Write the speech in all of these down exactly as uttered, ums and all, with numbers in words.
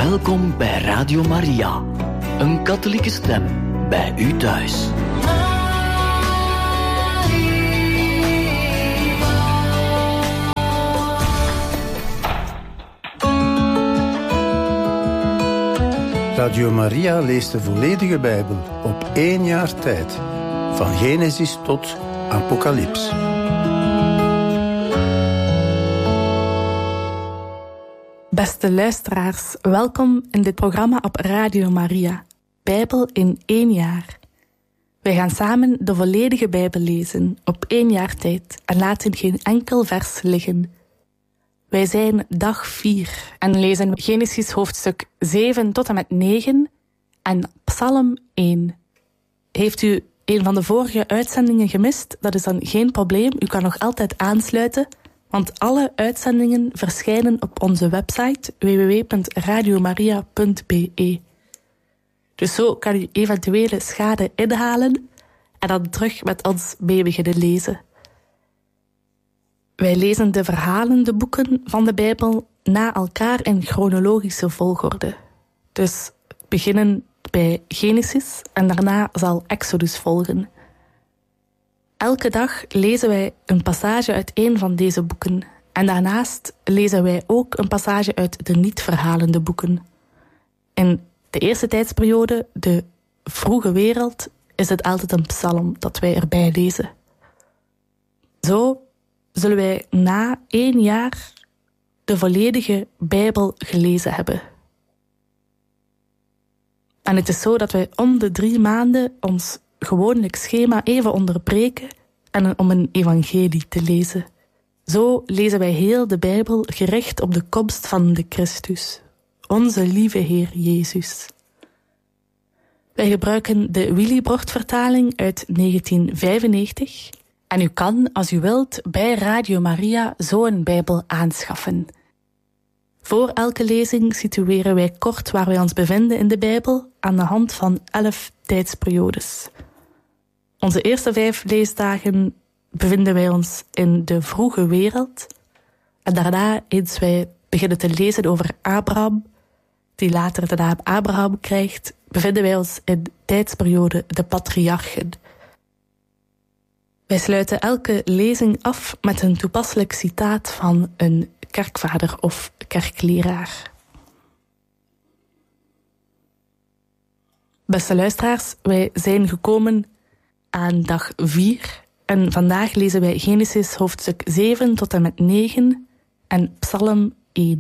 Welkom bij Radio Maria, een katholieke stem bij u thuis. Radio Maria leest de volledige Bijbel op één jaar tijd, van Genesis tot Apocalyps. Beste luisteraars, welkom in dit programma op Radio Maria, Bijbel in één jaar. Wij gaan samen de volledige Bijbel lezen op één jaar tijd en laten geen enkel vers liggen. Wij zijn dag vier en lezen Genesis hoofdstuk zeven tot en met negen en Psalm één. Heeft u een van de vorige uitzendingen gemist? Dat is dan geen probleem, u kan nog altijd aansluiten, want alle uitzendingen verschijnen op onze website w w w punt radiomaria punt b e. Dus zo kan u eventuele schade inhalen en dan terug met ons mee beginnen lezen. Wij lezen de verhalen, de boeken van de Bijbel, na elkaar in chronologische volgorde. Dus beginnen bij Genesis en daarna zal Exodus volgen. Elke dag lezen wij een passage uit een van deze boeken en daarnaast lezen wij ook een passage uit de niet-verhalende boeken. In de eerste tijdsperiode, de vroege wereld, is het altijd een psalm dat wij erbij lezen. Zo zullen wij na één jaar de volledige Bijbel gelezen hebben. En het is zo dat wij om de drie maanden ons gewoonlijk schema even onderbreken en om een evangelie te lezen. Zo lezen wij heel de Bijbel gericht op de komst van de Christus, onze lieve Heer Jezus. Wij gebruiken de Willibrord-vertaling uit negentien vijfennegentig en u kan, als u wilt, bij Radio Maria zo'n Bijbel aanschaffen. Voor elke lezing situeren wij kort waar wij ons bevinden in de Bijbel aan de hand van elf tijdsperiodes. Onze eerste vijf leesdagen bevinden wij ons in de vroege wereld. En daarna, eens wij beginnen te lezen over Abraham, die later de naam Abraham krijgt, bevinden wij ons in de tijdsperiode de patriarchen. Wij sluiten elke lezing af met een toepasselijk citaat van een kerkvader of kerkleraar. Beste luisteraars, wij zijn gekomen aan dag vier en vandaag lezen wij Genesis hoofdstuk zeven tot en met negen en Psalm één.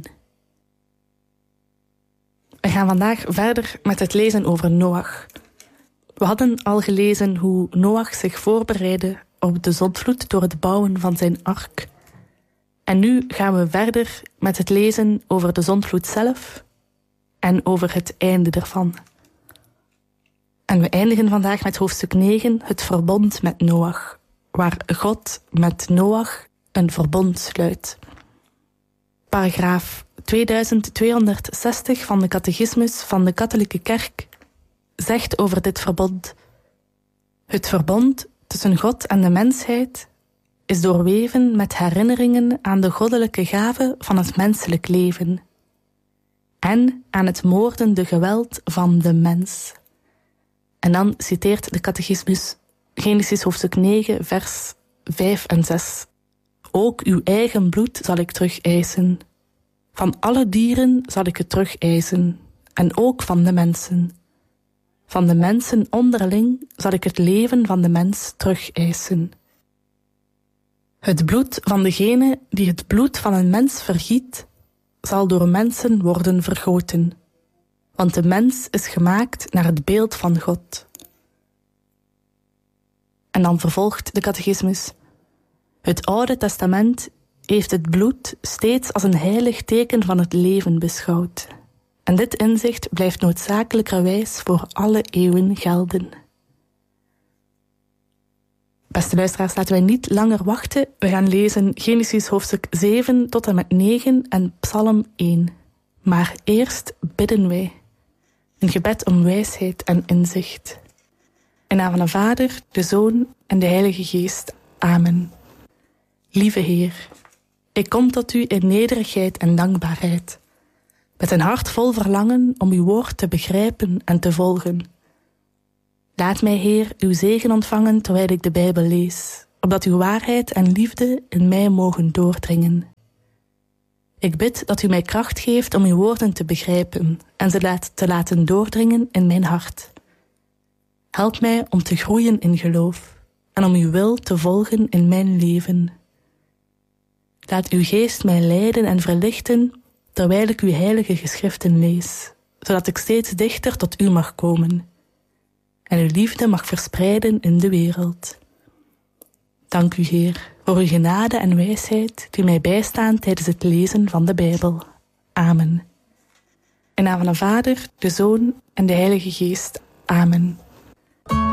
We gaan vandaag verder met het lezen over Noach. We hadden al gelezen hoe Noach zich voorbereidde op de zondvloed door het bouwen van zijn ark. En nu gaan we verder met het lezen over de zondvloed zelf en over het einde ervan. En we eindigen vandaag met hoofdstuk negen, het verbond met Noach, waar God met Noach een verbond sluit. Paragraaf tweeduizend tweehonderdzestig van de Catechismus van de Katholieke Kerk zegt over dit verbond: het verbond tussen God en de mensheid is doorweven met herinneringen aan de goddelijke gave van het menselijk leven en aan het moordende geweld van de mens. En dan citeert de Catechismus Genesis hoofdstuk negen, vers vijf en zes. Ook uw eigen bloed zal ik terugeisen. Van alle dieren zal ik het terugeisen, en ook van de mensen. Van de mensen onderling zal ik het leven van de mens terugeisen. Het bloed van degene die het bloed van een mens vergiet, zal door mensen worden vergoten. Want de mens is gemaakt naar het beeld van God. En dan vervolgt de Catechismus: het Oude Testament heeft het bloed steeds als een heilig teken van het leven beschouwd. En dit inzicht blijft noodzakelijkerwijs voor alle eeuwen gelden. Beste luisteraars, laten wij niet langer wachten. We gaan lezen Genesis hoofdstuk zeven tot en met negen en Psalm één. Maar eerst bidden wij. Een gebed om wijsheid en inzicht. In naam van de Vader, de Zoon en de Heilige Geest. Amen. Lieve Heer, ik kom tot u in nederigheid en dankbaarheid. met een hart vol verlangen om uw woord te begrijpen en te volgen. Laat mij, Heer, uw zegen ontvangen terwijl ik de Bijbel lees, opdat uw waarheid en liefde in mij mogen doordringen. Ik bid dat u mij kracht geeft om uw woorden te begrijpen en ze laat, te laten doordringen in mijn hart. Help mij om te groeien in geloof en om uw wil te volgen in mijn leven. Laat uw geest mij leiden en verlichten terwijl ik uw heilige geschriften lees, zodat ik steeds dichter tot u mag komen en uw liefde mag verspreiden in de wereld. Dank u, Heer, voor uw genade en wijsheid die mij bijstaan tijdens het lezen van de Bijbel. Amen. In naam van de Vader, de Zoon en de Heilige Geest. Amen.